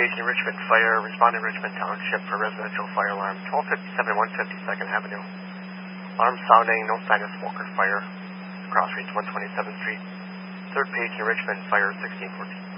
page in Richmond Fire, responding Richmond Township for residential fire alarm, 1257 152nd Avenue. Alarm sounding, no sign of smoke or fire. Cross Street, 127th Street. Third page in Richmond Fire, 1614.